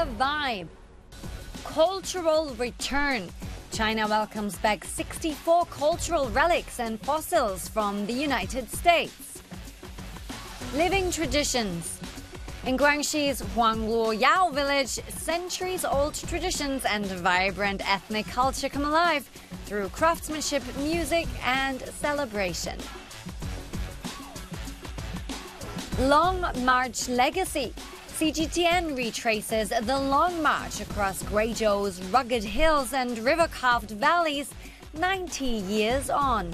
Vibe. Cultural return. China welcomes back 64 cultural relics and fossils from the United States. Living traditions. In Guangxi's Huangluoyao village, centuries-old traditions and vibrant ethnic culture come alive through craftsmanship, music, and celebration. Long March legacy. CGTN retraces the Long March across Guizhou's rugged hills and river-carved valleys 90 years on.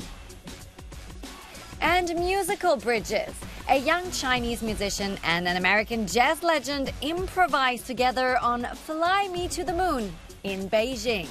And musical bridges. A young Chinese musician and an American jazz legend improvise together on Fly Me to the Moon in Beijing.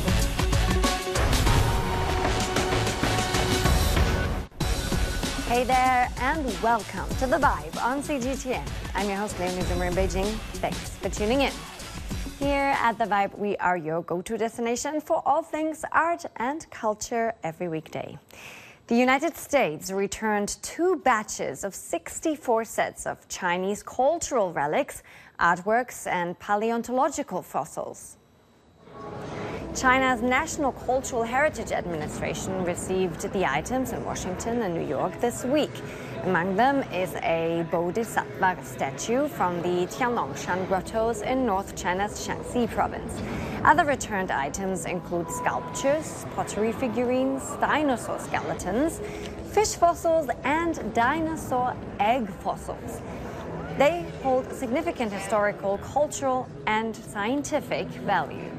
Hey there, and welcome to The Vibe on CGTN. I'm your host, Naomi Zimmer in Beijing. Thanks for tuning in. Here at The Vibe, we are your go-to destination for all things art and culture every weekday. The United States returned 2 batches of 64 sets of Chinese cultural relics, artworks, and paleontological fossils. China's National Cultural Heritage Administration received the items in Washington and New York this week. Among them is a Bodhisattva statue from the Tianlongshan Grottos in North China's Shaanxi province. Other returned items include sculptures, pottery figurines, dinosaur skeletons, fish fossils, and dinosaur egg fossils. They hold significant historical, cultural, and scientific value.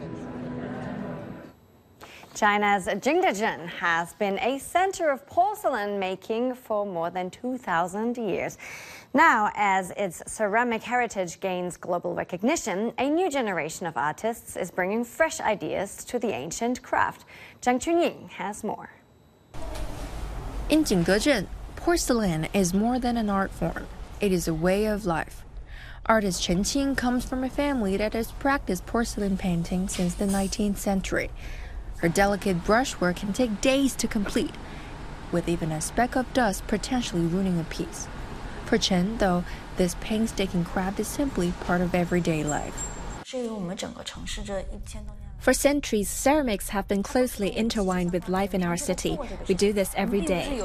China's Jingdezhen has been a center of porcelain making for more than 2,000 years. Now, as its ceramic heritage gains global recognition, a new generation of artists is bringing fresh ideas to the ancient craft. Zhang Chunying has more. In Jingdezhen, porcelain is more than an art form. It is a way of life. Artist Chen Qing comes from a family that has practiced porcelain painting since the 19th century. Her delicate brushwork can take days to complete, with even a speck of dust potentially ruining a piece. For Chen, though, this painstaking craft is simply part of everyday life. For centuries, ceramics have been closely intertwined with life in our city. We do this every day.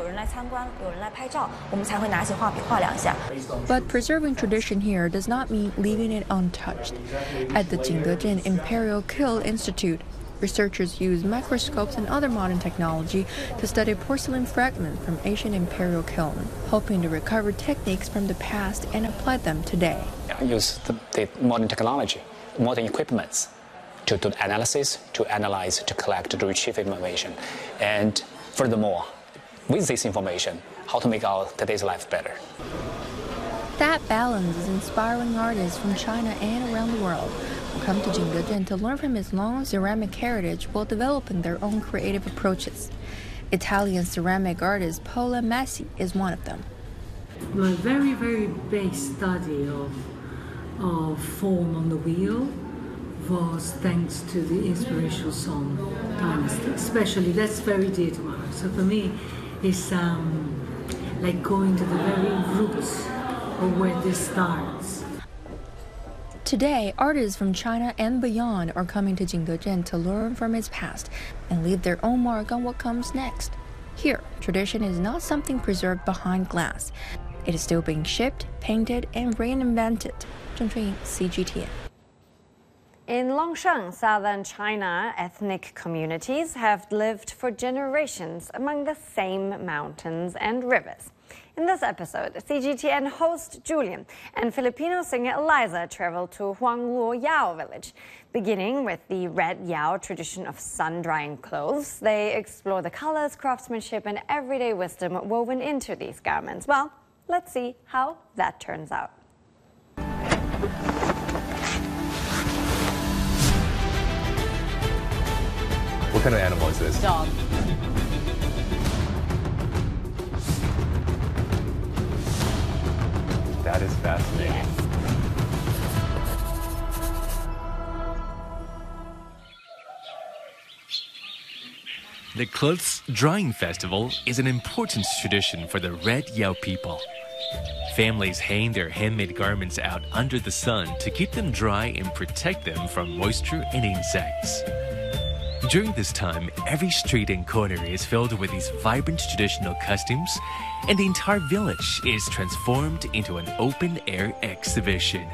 But preserving tradition here does not mean leaving it untouched. At the Jingdezhen Imperial Kiln Institute, researchers use microscopes and other modern technology to study porcelain fragments from ancient imperial kiln, hoping to recover techniques from the past and apply them today. Use the modern technology, modern equipments to do analysis, to analyze, to collect, to retrieve information. And furthermore, with this information, how to make our today's life better. That balance is inspiring artists from China and around the world who come to Jingdezhen to learn from its long ceramic heritage while developing their own creative approaches. Italian ceramic artist Paola Massi is one of them. My very, very base study of form on the wheel was thanks to the inspirational Song dynasty, especially. That's very dear to my heart. So for me, it's like going to the very roots of where this starts. Today, artists from China and beyond are coming to Jingdezhen to learn from its past and leave their own mark on what comes next. Here, tradition is not something preserved behind glass. It is still being shipped, painted, and reinvented. Zheng Chunying, CGTN. In Longsheng, southern China, ethnic communities have lived for generations among the same mountains and rivers. In this episode, CGTN host Julian and Filipino singer Eliza travel to Huangluoyao village. Beginning with the red Yao tradition of sun-drying clothes, they explore the colors, craftsmanship, and everyday wisdom woven into these garments. Well, let's see how that turns out. What kind of animal is this? Dog. That is fascinating. Yes. The Clothes Drying Festival is an important tradition for the Red Yao people. Families hang their handmade garments out under the sun to keep them dry and protect them from moisture and insects. During this time, every street and corner is filled with these vibrant traditional costumes, and the entire village is transformed into an open-air exhibition.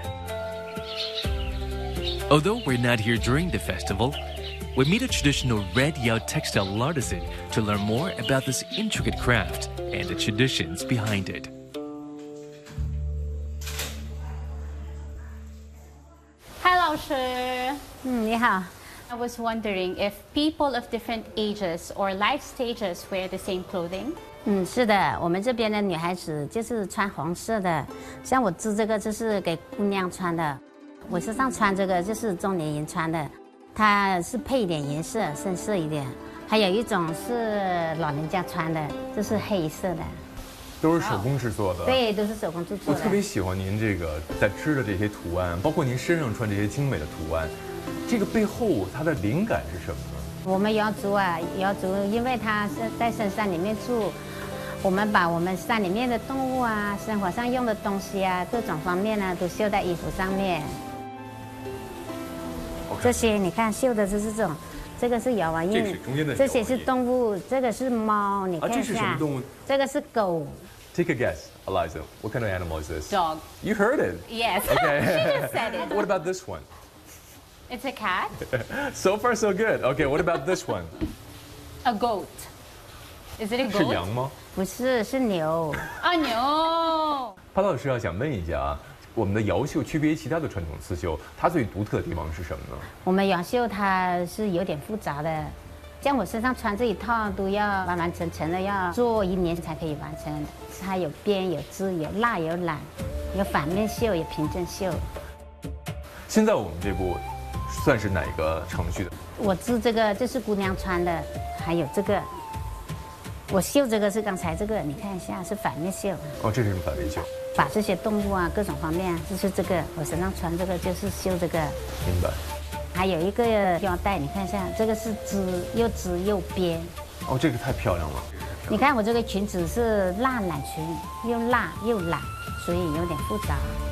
Although we're not here during the festival, we meet a traditional Red Yao textile artisan to learn more about this intricate craft and the traditions behind it. Hi, 老师。 你好。 I was wondering if people of different ages or life stages wear the same clothing. 是的，我们这边的女孩子就是穿红色的，像我织这个就是给姑娘穿的，我身上穿这个就是中年人穿的，它是配一点颜色，深色一点。还有一种是老人家穿的，就是黑色的。 都是手工制作的。 对，都是手工制作的。 我特别喜欢您这个在织的这些图案，包括您身上穿这些精美的图案。 这个背后它的灵感是什么呢？ 我们瑶族啊，瑶族因为它是在深山里面住，我们把我们山里面的动物啊，生活上用的东西啊，各种方面呢，都绣在衣服上面。这些你看绣的就是这种，这个是摇完印，这些是动物，这个是猫，你看一下。这是什么动物？这个是狗。 Take a guess, Eliza. What kind of animal is this? Dog. You heard it. Yes. Okay. She just said it. What about this one? It's a cat. So far, so good. Okay, what about this one? A goat. Is it a 是 goat? 羊吗？ 不是，是牛。 啊牛。 潘老师啊，想问一下啊，我们的瑶绣区别于其他的传统刺绣，它最独特的地方是什么呢？ 我们瑶绣它是有点复杂的，像我身上穿这一套都要完完整整的要做1年才可以完成。它有边有织有捺有揽，有反面绣有平针绣。 现在我们这部。 算是哪个程序的？ 我织这个就是姑娘穿的，还有这个，我绣这个是刚才这个，你看一下是反面绣。 哦，这是反面绣。 把这些动物啊，各种方面，就是这个我身上穿这个就是绣这个。 明白。 还有一个腰带，你看一下，这个是织又编。 哦，这个太漂亮了。 你看我这个裙子是蜡揽裙，又蜡又揽，所以有点复杂。